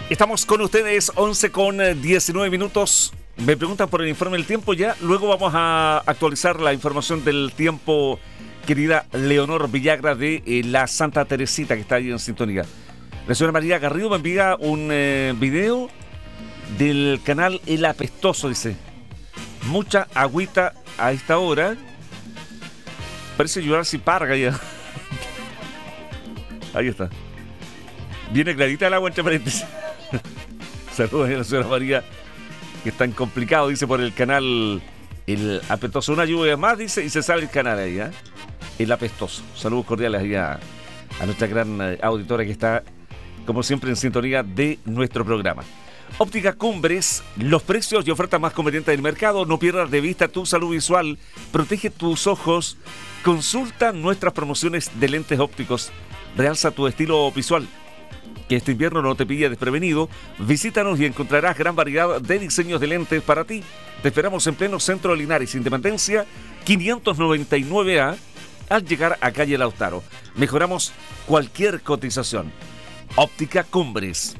Estamos con ustedes, 11 con 19 minutos. Me preguntan por el informe del tiempo ya. Luego vamos a actualizar la información del tiempo, querida Leonor Villagra de la Santa Teresita, que está ahí en sintonía. La señora María Garrido me envía un video del canal El Apestoso, dice. Mucha agüita a esta hora. Parece Jurassic Park ya. Ahí está. Viene clarita el agua entre paréntesis. Saludos a la señora María, que es tan complicado, dice, por el canal El Apestoso. Una lluvia más, dice, y se sale el canal ahí, ¿eh? El Apestoso. Saludos cordiales ahí a nuestra gran auditora que está, como siempre, en sintonía de nuestro programa. Óptica Cumbres, los precios y ofertas más convenientes del mercado. No pierdas de vista tu salud visual. Protege tus ojos. Consulta nuestras promociones de lentes ópticos. Realza tu estilo visual. Que este invierno no te pille desprevenido. Visítanos y encontrarás gran variedad de diseños de lentes para ti. Te esperamos en pleno centro de Linares, Independencia 599A, al llegar a calle Lautaro. Mejoramos cualquier cotización. Óptica Cumbres.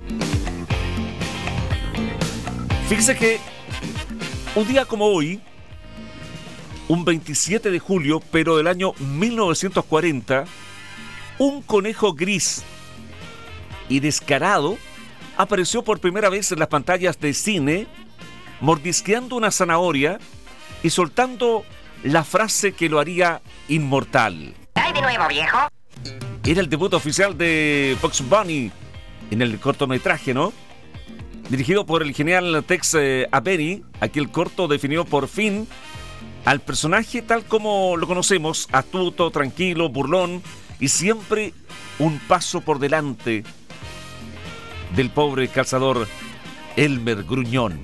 Fíjese que un día como hoy, un 27 de julio, pero del año 1940, un conejo gris y descarado apareció por primera vez en las pantallas de cine, mordisqueando una zanahoria y soltando la frase que lo haría inmortal. ¿Ay de nuevo, viejo? Era el debut oficial de Bugs Bunny en el cortometraje, ¿no? Dirigido por el genial Tex Avery, aquel corto definió por fin al personaje tal como lo conocemos, astuto, tranquilo, burlón y siempre un paso por delante del pobre calzador Elmer Gruñón.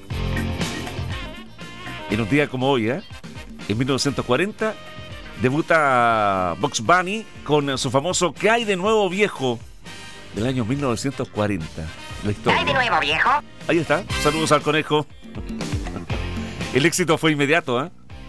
En un día como hoy, en 1940, debuta Bugs Bunny con su famoso ¿Qué hay de nuevo, viejo? Del año 1940. La historia. ¿Qué hay de nuevo, viejo? Ahí está, saludos al conejo. El éxito fue inmediato,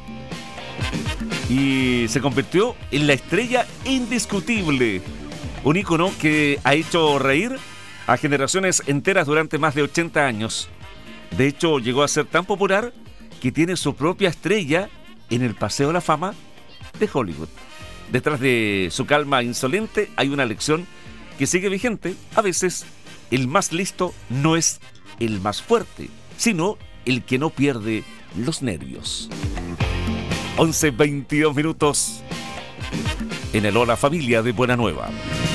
y se convirtió en la estrella indiscutible. Un ícono que ha hecho reír a generaciones enteras durante más de 80 años. De hecho, llegó a ser tan popular que tiene su propia estrella en el Paseo de la Fama de Hollywood. Detrás de su calma insolente hay una lección que sigue vigente. A veces, el más listo no es el más fuerte, sino el que no pierde los nervios. 11:22 minutos en el Hola Familia de Buena Nueva.